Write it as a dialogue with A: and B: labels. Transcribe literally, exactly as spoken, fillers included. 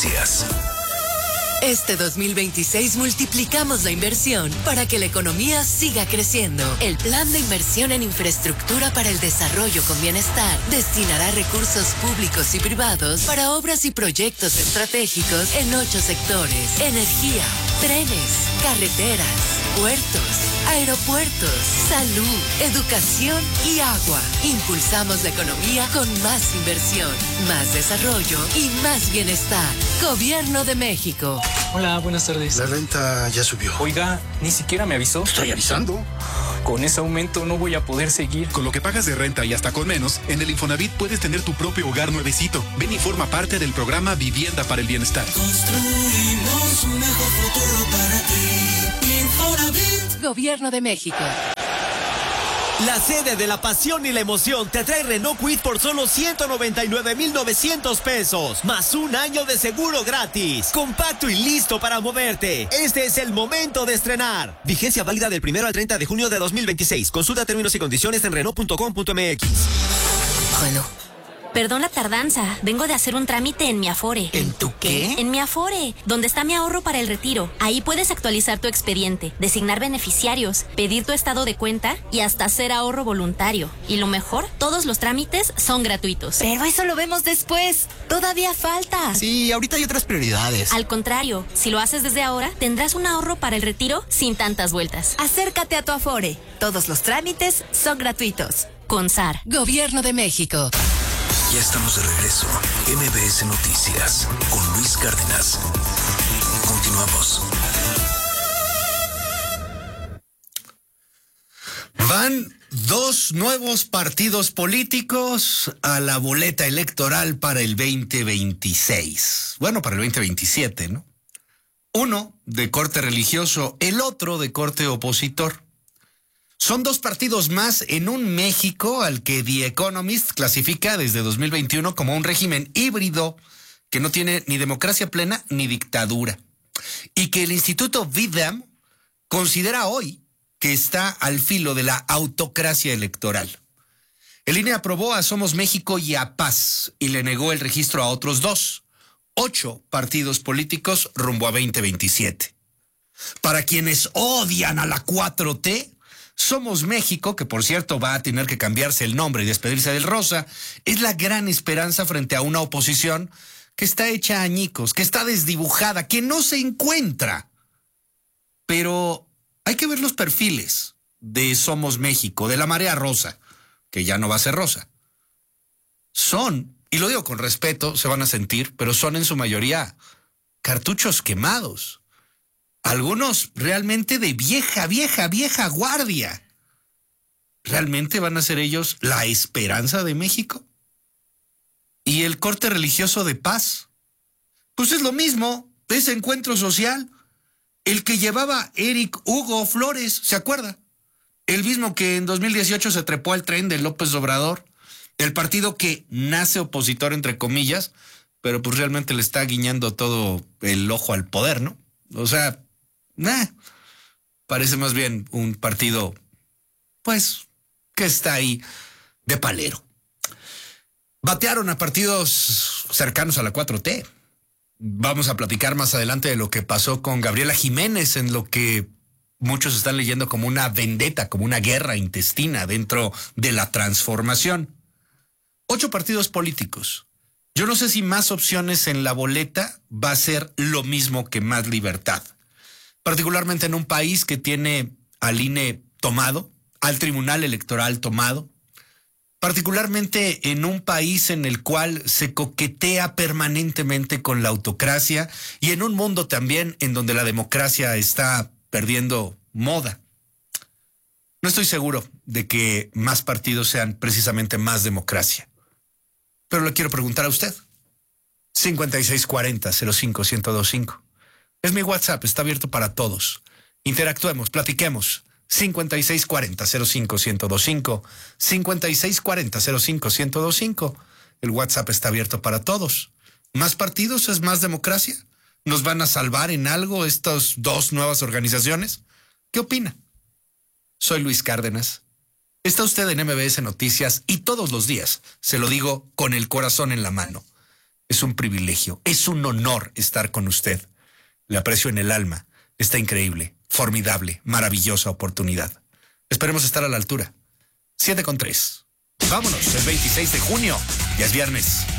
A: Noticias.
B: Este dos mil veintiséis multiplicamos la inversión para que la economía siga creciendo. El Plan de Inversión en Infraestructura para el Desarrollo con Bienestar destinará recursos públicos y privados para obras y proyectos estratégicos en ocho sectores: energía, trenes, carreteras, puertos, aeropuertos, salud, educación y agua. Impulsamos la economía con más inversión, más desarrollo y más bienestar. Gobierno de México.
C: Hola, buenas tardes.
D: La renta ya subió.
C: Oiga, ni siquiera me avisó.
D: Estoy avisando.
C: Con ese aumento no voy a poder seguir.
E: Con lo que pagas de renta y hasta con menos, en el Infonavit puedes tener tu propio hogar nuevecito. Ven y forma parte del programa Vivienda para el Bienestar.
F: Construimos un mejor futuro para ti. Infonavit.
B: Gobierno de México.
G: La sede de la pasión y la emoción te trae Renault Kwid por solo ciento noventa y nueve mil novecientos pesos, más un año de seguro gratis. Compacto y listo para moverte. Este es el momento de estrenar. Vigencia válida del primero al treinta de junio de dos mil veintiséis. Consulta términos y condiciones en renault punto com punto m x.
H: Bueno. Perdón la tardanza, vengo de hacer un trámite en mi Afore.
G: ¿En tu qué?
H: En mi Afore, donde está mi ahorro para el retiro. Ahí puedes actualizar tu expediente, designar beneficiarios, pedir tu estado de cuenta y hasta hacer ahorro voluntario. Y lo mejor, todos los trámites son gratuitos.
I: Pero eso lo vemos después. Todavía falta.
G: Sí, ahorita hay otras prioridades.
H: Al contrario, si lo haces desde ahora, tendrás un ahorro para el retiro sin tantas vueltas.
I: Acércate a tu Afore. Todos los trámites son gratuitos.
H: Con S A R.
B: Gobierno de México.
A: Ya estamos de regreso. M B S Noticias con Luis Cárdenas. Continuamos.
J: Van dos nuevos partidos políticos a la boleta electoral para el veinte veintiséis. Bueno, para el veinte veintisiete, ¿no? Uno de corte religioso, el otro de corte opositor. Son dos partidos más en un México al que The Economist clasifica desde dos mil veintiuno como un régimen híbrido que no tiene ni democracia plena ni dictadura. Y que el Instituto Vidam considera hoy que está al filo de la autocracia electoral. El I N E aprobó a Somos México y a Paz y le negó el registro a otros dos, ocho partidos políticos rumbo a veinte veintisiete. Para quienes odian a la cuatro T, Somos México, que por cierto va a tener que cambiarse el nombre y despedirse del rosa, es la gran esperanza frente a una oposición que está hecha añicos, que está desdibujada, que no se encuentra. Pero hay que ver los perfiles de Somos México, de la marea rosa, que ya no va a ser rosa. Son, y lo digo con respeto, se van a sentir, pero son en su mayoría cartuchos quemados. Algunos realmente de vieja, vieja, vieja guardia. ¿Realmente van a ser ellos la esperanza de México? ¿Y el corte religioso de Paz? Pues es lo mismo, ese encuentro social. El que llevaba Eric Hugo Flores, ¿se acuerda? El mismo que en dos mil dieciocho se trepó al tren de López Obrador. El partido que nace opositor, entre comillas, pero pues realmente le está guiñando todo el ojo al poder, ¿no? O sea, nah, parece más bien un partido, pues, que está ahí de palero. Batearon a partidos cercanos a la cuatro T. Vamos a platicar más adelante de lo que pasó con Gabriela Jiménez, en lo que muchos están leyendo como una vendetta, como una guerra intestina dentro de la transformación. Ocho partidos políticos. Yo no sé si más opciones en la boleta va a ser lo mismo que más libertad. Particularmente en un país que tiene al I N E tomado, al Tribunal Electoral tomado, particularmente en un país en el cual se coquetea permanentemente con la autocracia y en un mundo también en donde la democracia está perdiendo moda. No estoy seguro de que más partidos sean precisamente más democracia. Pero le quiero preguntar a usted. cincuenta y seis cuarenta, cero cinco, ciento veinticinco. Es mi WhatsApp, está abierto para todos. Interactuemos, platiquemos. cincuenta y seis cuarenta, cero cinco, ciento veinticinco. cincuenta y seis cuarenta, cero cinco, ciento veinticinco. El WhatsApp está abierto para todos. ¿Más partidos es más democracia? ¿Nos van a salvar en algo estas dos nuevas organizaciones? ¿Qué opina? Soy Luis Cárdenas. Está usted en M B S Noticias y todos los días se lo digo con el corazón en la mano. Es un privilegio, es un honor estar con usted. Le aprecio en el alma. Está increíble, formidable, maravillosa oportunidad. Esperemos estar a la altura. Siete con tres. Vámonos, el veintiséis de junio. Ya es viernes.